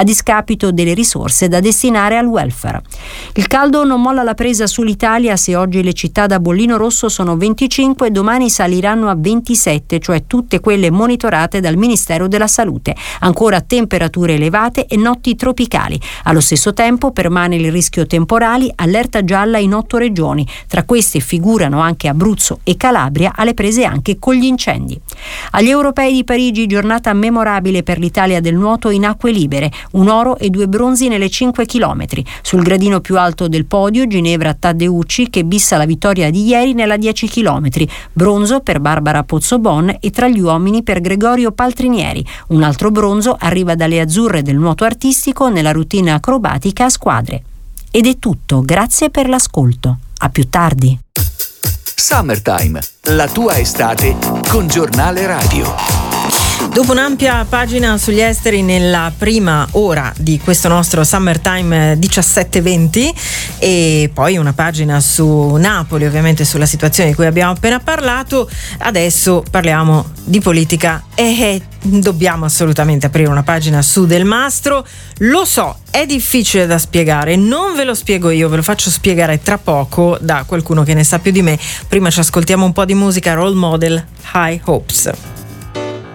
a discapito delle risorse da destinare al welfare. Il caldo non molla la presa sull'Italia. Se oggi le città da bollino rosso sono 25, domani saliranno a 27, cioè tutte quelle monitorate dal Ministero della Salute. Ancora temperature elevate e notti tropicali. Allo stesso tempo permane il rischio temporali, allerta gialla in 8 regioni. Tra queste figurano anche Abruzzo e Calabria, alle prese anche con gli incendi. Agli Europei di Parigi, giornata memorabile per l'Italia del nuoto in acque libere, un oro e 2 bronzi nelle 5 chilometri. Sul gradino più alto del podio Ginevra Taddeucci, che bissa la vittoria di ieri nella 10 chilometri, bronzo per Barbara Pozzobon e tra gli uomini per Gregorio Paltrinieri. Un altro bronzo arriva dalle azzurre del nuoto artistico nella routine acrobatica a squadre. Ed è tutto, grazie per l'ascolto. A più tardi. Summertime, la tua estate con Giornale Radio. Dopo un'ampia pagina sugli esteri nella prima ora di questo nostro Summertime 17-20 e poi una pagina su Napoli, ovviamente sulla situazione di cui abbiamo appena parlato, adesso parliamo di politica e dobbiamo assolutamente aprire una pagina su Del Mastro. Lo so, è difficile da spiegare, non ve lo spiego io, ve lo faccio spiegare tra poco da qualcuno che ne sa più di me. Prima ci ascoltiamo un po' di musica. Role Model, High Hopes.